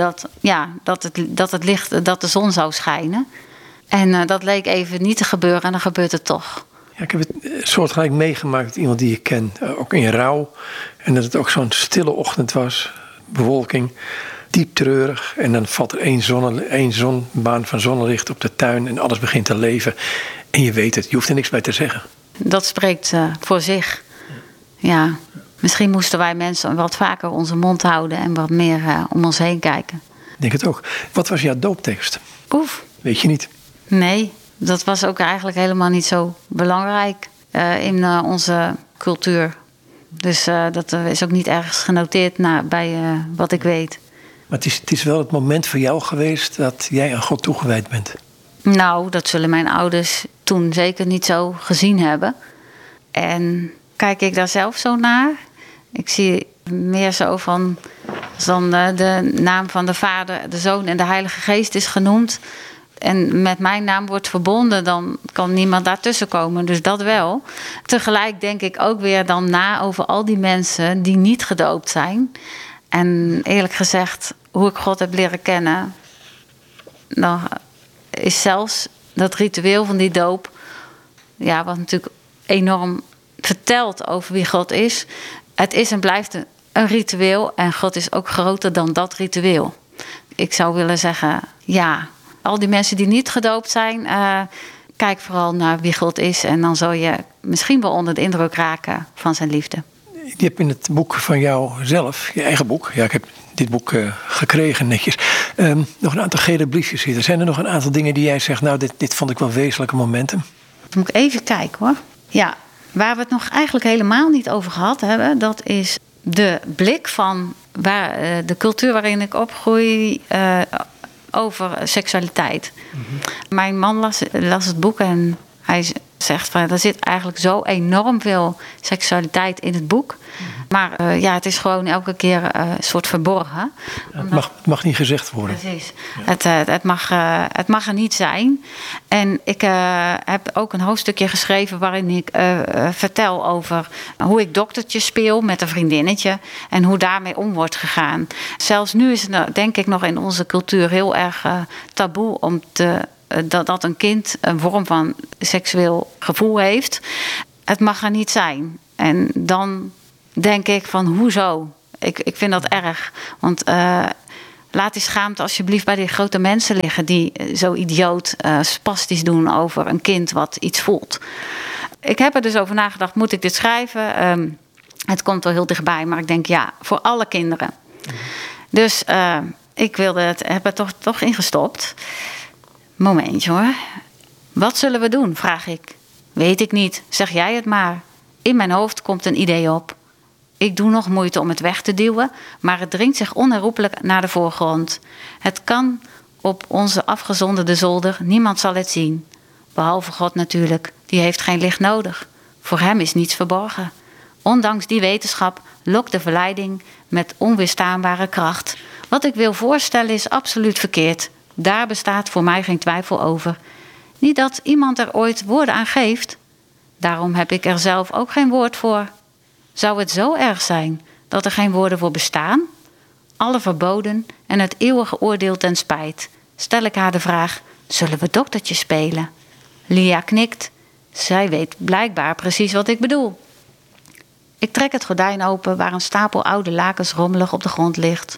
dat de zon zou schijnen. En dat leek even niet te gebeuren en dan gebeurt het toch. Ja, ik heb het soortgelijk meegemaakt met iemand die ik ken. Ook in rouw. En dat het ook zo'n stille ochtend was. Bewolking. Diep treurig. En dan valt er één zonbaan van zonnelicht op de tuin. En alles begint te leven. En je weet het. Je hoeft er niks bij te zeggen. Dat spreekt voor zich. Ja. Misschien moesten wij mensen wat vaker onze mond houden. En wat meer om ons heen kijken. Ik denk het ook. Wat was jouw dooptekst? Oef. Weet je niet? Nee. Dat was ook eigenlijk helemaal niet zo belangrijk in onze cultuur. Dus dat is ook niet ergens genoteerd bij wat ik weet. Maar het is wel het moment voor jou geweest dat jij aan God toegewijd bent. Nou, dat zullen mijn ouders toen zeker niet zo gezien hebben. En kijk ik daar zelf zo naar? Ik zie meer zo van, als dan de naam van de Vader, de Zoon en de Heilige Geest is genoemd. en met mijn naam wordt verbonden, dan kan niemand daartussen komen. Dus dat wel. Tegelijk denk ik ook weer dan na over al die mensen die niet gedoopt zijn. En eerlijk gezegd, hoe ik God heb leren kennen, dan is zelfs dat ritueel van die doop, ja, wat natuurlijk enorm vertelt over wie God is. Het is en blijft een ritueel en God is ook groter dan dat ritueel. Ik zou willen zeggen, ja, al die mensen die niet gedoopt zijn, kijk vooral naar wie God is en dan zal je misschien wel onder de indruk raken van zijn liefde. Je hebt in het boek van jou zelf, je eigen boek, ja, ik heb dit boek gekregen netjes, nog een aantal gele briefjes zitten. Zijn er nog een aantal dingen die jij zegt, nou, dit vond ik wel wezenlijke momenten? Dan moet ik even kijken hoor. Ja, waar we het nog eigenlijk helemaal niet over gehad hebben, dat is de blik van de cultuur waarin ik opgroei over seksualiteit. Mm-hmm. Mijn man las het boek en hij zegt van er zit eigenlijk zo enorm veel seksualiteit in het boek. Mm-hmm. Maar ja, het is gewoon elke keer een soort verborgen. Het mag niet gezegd worden. Precies. Ja. Het mag er niet zijn. En ik heb ook een hoofdstukje geschreven waarin ik vertel over hoe ik doktertje speel met een vriendinnetje en hoe daarmee om wordt gegaan. Zelfs nu is het denk ik nog in onze cultuur heel erg taboe om dat een kind een vorm van seksueel gevoel heeft. Het mag er niet zijn. En dan denk ik van hoezo? Ik vind dat erg. Want laat die schaamte alsjeblieft bij die grote mensen liggen die zo idioot spastisch doen over een kind wat iets voelt. Ik heb er dus over nagedacht, moet ik dit schrijven? Het komt wel heel dichtbij, maar ik denk ja, voor alle kinderen. Dus ik heb het toch ingestopt. Momentje hoor. Wat zullen we doen, vraag ik. Weet ik niet, zeg jij het maar. In mijn hoofd komt een idee op. Ik doe nog moeite om het weg te duwen, maar het dringt zich onherroepelijk naar de voorgrond. Het kan op onze afgezonderde zolder, niemand zal het zien. Behalve God natuurlijk, die heeft geen licht nodig. Voor hem is niets verborgen. Ondanks die wetenschap lokt de verleiding met onweerstaanbare kracht. Wat ik wil voorstellen is absoluut verkeerd. Daar bestaat voor mij geen twijfel over. Niet dat iemand er ooit woorden aan geeft. Daarom heb ik er zelf ook geen woord voor. Zou het zo erg zijn dat er geen woorden voor bestaan? Alle verboden en het eeuwige oordeel ten spijt. Stel ik haar de vraag, zullen we doktertje spelen? Lia knikt. Zij weet blijkbaar precies wat ik bedoel. Ik trek het gordijn open waar een stapel oude lakens rommelig op de grond ligt.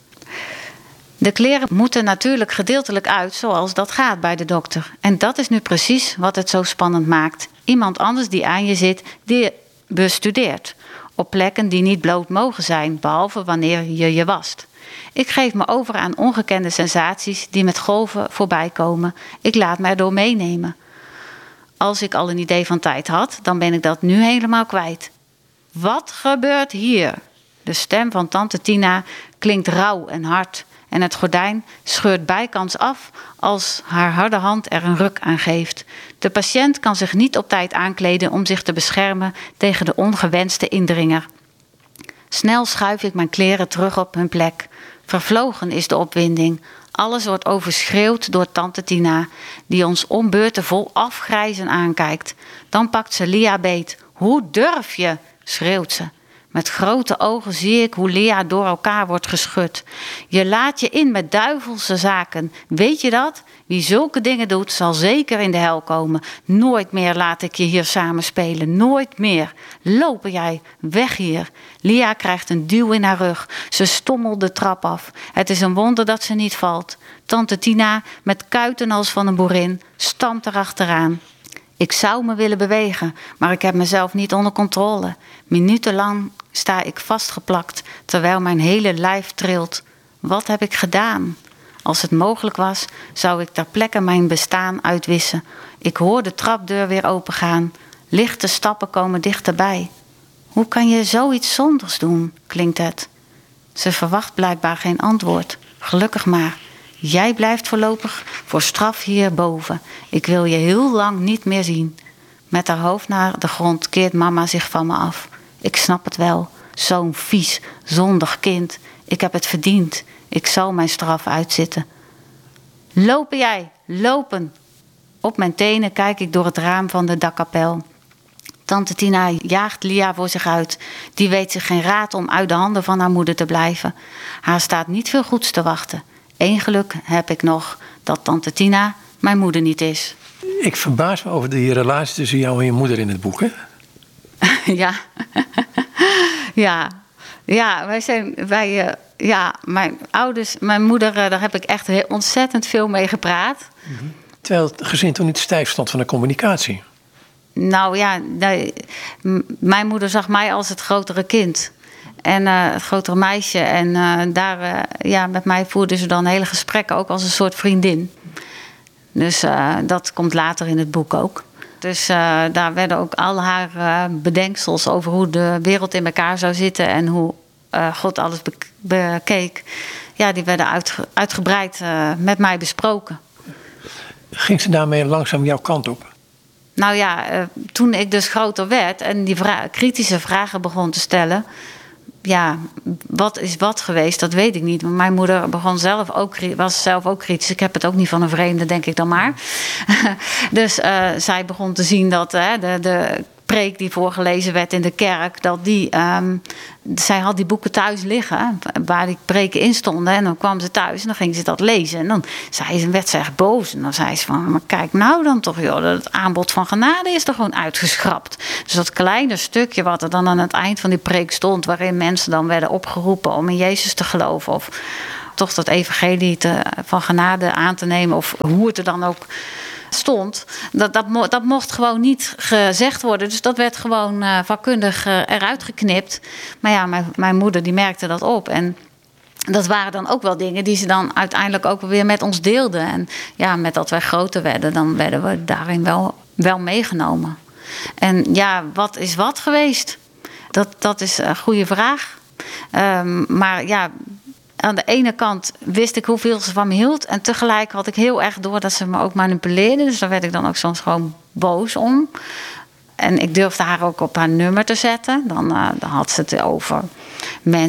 De kleren moeten natuurlijk gedeeltelijk uit zoals dat gaat bij de dokter. En dat is nu precies wat het zo spannend maakt. Iemand anders die aan je zit, die je bestudeert. Op plekken die niet bloot mogen zijn, behalve wanneer je je wast. Ik geef me over aan ongekende sensaties die met golven voorbij komen. Ik laat me erdoor meenemen. Als ik al een idee van tijd had, dan ben ik dat nu helemaal kwijt. Wat gebeurt hier? De stem van tante Tina klinkt rauw en hard. En het gordijn scheurt bijkans af als haar harde hand er een ruk aan geeft. De patiënt kan zich niet op tijd aankleden om zich te beschermen tegen de ongewenste indringer. Snel schuif ik mijn kleren terug op hun plek. Vervlogen is de opwinding. Alles wordt overschreeuwd door tante Tina, die ons om beurten vol afgrijzen aankijkt. Dan pakt ze Lia beet. Hoe durf je? Schreeuwt ze. Met grote ogen zie ik hoe Lia door elkaar wordt geschud. Je laat je in met duivelse zaken. Weet je dat? Wie zulke dingen doet, zal zeker in de hel komen. Nooit meer laat ik je hier samen spelen. Nooit meer. Lopen jij. Weg hier. Lia krijgt een duw in haar rug. Ze stommelt de trap af. Het is een wonder dat ze niet valt. Tante Tina, met kuiten als van een boerin, stampt erachteraan. Ik zou me willen bewegen, maar ik heb mezelf niet onder controle. Minutenlang sta ik vastgeplakt, terwijl mijn hele lijf trilt. Wat heb ik gedaan? Als het mogelijk was, zou ik ter plekke mijn bestaan uitwissen. Ik hoor de trapdeur weer opengaan. Lichte stappen komen dichterbij. Hoe kan je zoiets zondigs doen, klinkt het. Ze verwacht blijkbaar geen antwoord. Gelukkig maar. Jij blijft voorlopig voor straf hierboven. Ik wil je heel lang niet meer zien. Met haar hoofd naar de grond keert mama zich van me af. Ik snap het wel. Zo'n vies, zondig kind. Ik heb het verdiend. Ik zal mijn straf uitzitten. Lopen jij, lopen. Op mijn tenen kijk ik door het raam van de dakkapel. Tante Tina jaagt Lia voor zich uit. Die weet zich geen raad om uit de handen van haar moeder te blijven. Haar staat niet veel goeds te wachten. Eén geluk heb ik nog, dat tante Tina mijn moeder niet is. Ik verbaas me over die relatie tussen jou en je moeder in het boek, hè? Ja. Ja, mijn ouders, mijn moeder, daar heb ik echt ontzettend veel mee gepraat. Terwijl het gezin toen niet stijf stond van de communicatie. Nou ja, mijn moeder zag mij als het grotere kind. En het grotere meisje. En met mij voerde ze dan hele gesprekken ook als een soort vriendin. Dus dat komt later in het boek ook. Dus daar werden ook al haar bedenksels over hoe de wereld in elkaar zou zitten en hoe God alles bekeek. Ja, die werden uitgebreid met mij besproken. Ging ze daarmee langzaam jouw kant op? Nou ja, toen ik dus groter werd en die kritische vragen begon te stellen. Ja, wat is wat geweest, dat weet ik niet. Want mijn moeder was zelf ook kritisch. Ik heb het ook niet van een vreemde, denk ik dan maar. Dus zij begon te zien dat de preek die voorgelezen werd in de kerk, zij had die boeken thuis liggen, waar die preken in stonden. En dan kwam ze thuis en dan ging ze dat lezen. En dan werd ze echt boos. En dan zei ze van, maar kijk nou dan toch, joh, het aanbod van genade is er gewoon uitgeschrapt. Dus dat kleine stukje wat er dan aan het eind van die preek stond, waarin mensen dan werden opgeroepen om in Jezus te geloven, of toch dat evangelie van genade aan te nemen, of hoe het er dan ook stond, dat mocht gewoon niet gezegd worden. Dus dat werd gewoon vakkundig eruit geknipt. Maar ja, mijn moeder die merkte dat op. En dat waren dan ook wel dingen die ze dan uiteindelijk ook weer met ons deelde. En ja, met dat wij groter werden, dan werden we daarin wel meegenomen. En ja, wat is wat geweest? Dat is een goede vraag. Maar ja, aan de ene kant wist ik hoeveel ze van me hield. En tegelijk had ik heel erg door dat ze me ook manipuleerde. Dus daar werd ik dan ook soms gewoon boos om. En ik durfde haar ook op haar nummer te zetten. Dan had ze het over mensen